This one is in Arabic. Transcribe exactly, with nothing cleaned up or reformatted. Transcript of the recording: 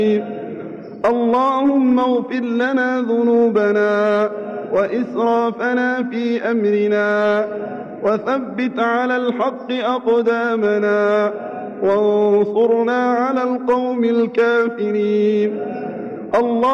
اللهم اغفر لنا ذنوبنا وإسرافنا في أمرنا وثبت على الحق أقدامنا وانصرنا على القوم الكافرين.